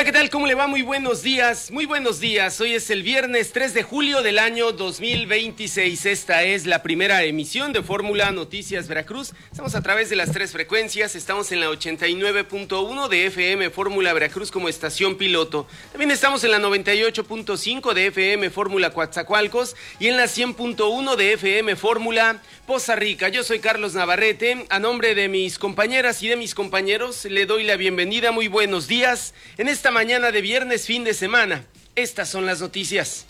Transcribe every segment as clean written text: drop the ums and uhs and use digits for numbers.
Hola, ¿qué tal? ¿Cómo le va? Muy buenos días, muy buenos días. Hoy es el viernes 3 de julio del año 2026. Esta es la primera emisión de Fórmula Noticias Veracruz. Estamos a través de las tres frecuencias. Estamos en la 89.1 de FM Fórmula Veracruz como estación piloto. También estamos en la 98.5 de FM Fórmula Coatzacoalcos y en la 100.1 de FM Fórmula Poza Rica. Yo soy Carlos Navarrete. A nombre de mis compañeras y de mis compañeros le doy la bienvenida. Muy buenos días. En esta mañana de viernes, fin de semana, estas son las noticias.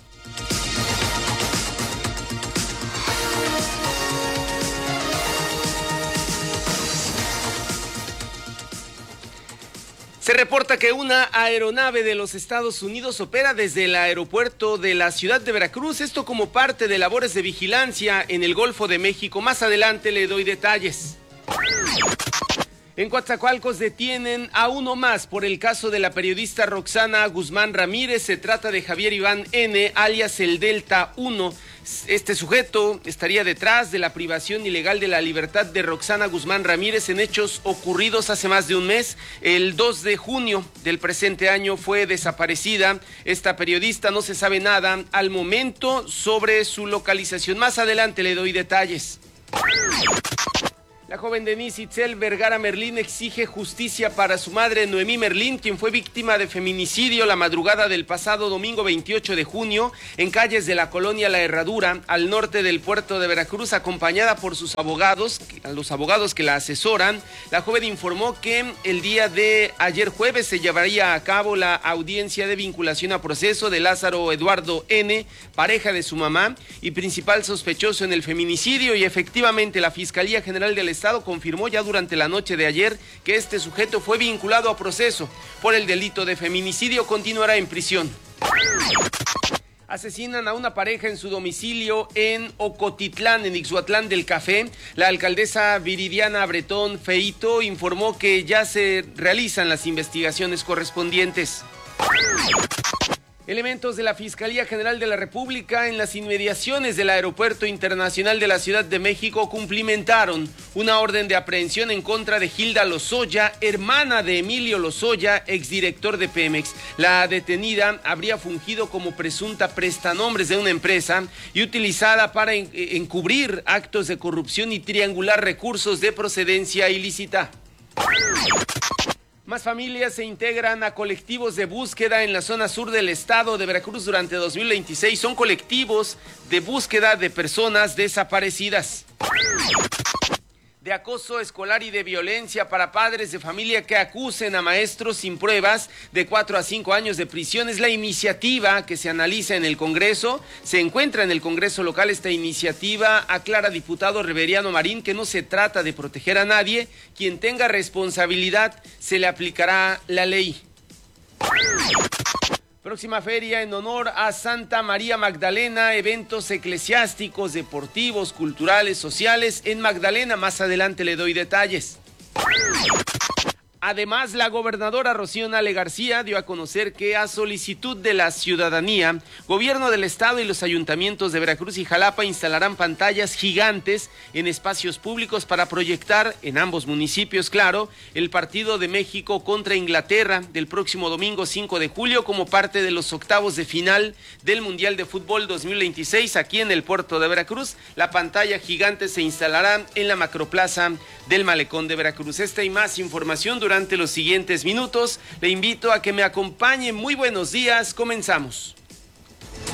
Se reporta que una aeronave de los Estados Unidos opera desde el aeropuerto de la ciudad de Veracruz, esto como parte de labores de vigilancia en el Golfo de México. Más adelante le doy detalles. En Coatzacoalcos detienen a uno más por el caso de la periodista Roxana Guzmán Ramírez. Se trata de Javier Iván N., alias el Delta 1. Este sujeto estaría detrás de la privación ilegal de la libertad de Roxana Guzmán Ramírez en hechos ocurridos hace más de un mes. El 2 de junio del presente año fue desaparecida. Esta periodista, no se sabe nada al momento sobre su localización. Más adelante le doy detalles. La joven Denise Itzel Vergara Merlín exige justicia para su madre Noemí Merlín, quien fue víctima de feminicidio la madrugada del pasado domingo 28 de junio en calles de la colonia La Herradura, al norte del puerto de Veracruz, acompañada por sus abogados, los abogados que la asesoran. La joven informó que el día de ayer jueves se llevaría a cabo la audiencia de vinculación a proceso de Lázaro Eduardo N., pareja de su mamá y principal sospechoso en el feminicidio, y efectivamente la Fiscalía General del Estado confirmó ya durante la noche de ayer que este sujeto fue vinculado a proceso por el delito de feminicidio. Continuará en prisión. Asesinan a una pareja en su domicilio en Ocotitlán, en Ixhuatlán del Café. La alcaldesa Viridiana Bretón Feito informó que ya se realizan las investigaciones correspondientes. Elementos de la Fiscalía General de la República en las inmediaciones del Aeropuerto Internacional de la Ciudad de México cumplimentaron una orden de aprehensión en contra de Gilda Lozoya, hermana de Emilio Lozoya, exdirector de Pemex. La detenida habría fungido como presunta prestanombres de una empresa y utilizada para encubrir actos de corrupción y triangular recursos de procedencia ilícita. Más familias se integran a colectivos de búsqueda en la zona sur del estado de Veracruz durante 2026. Son colectivos de búsqueda de personas desaparecidas. De acoso escolar y de violencia para padres de familia que acusen a maestros sin pruebas, de 4 a 5 años de prisión. Es la iniciativa que se analiza en el Congreso. Se encuentra en el Congreso local esta iniciativa. Aclara diputado Reveriano Marín que no se trata de proteger a nadie. Quien tenga responsabilidad se le aplicará la ley. Próxima feria en honor a Santa María Magdalena, eventos eclesiásticos, deportivos, culturales, sociales en Magdalena. Más adelante le doy detalles. Además, la gobernadora Rocío Nale García dio a conocer que a solicitud de la ciudadanía, gobierno del estado y los ayuntamientos de Veracruz y Jalapa instalarán pantallas gigantes en espacios públicos para proyectar en ambos municipios, claro, el partido de México contra Inglaterra del próximo domingo 5 de julio como parte de los octavos de final del Mundial de Fútbol 2026 aquí en el puerto de Veracruz. La pantalla gigante se instalará en la macroplaza del Malecón de Veracruz. Esta y más información durante los siguientes minutos. Le invito a que me acompañe. Muy buenos días, comenzamos.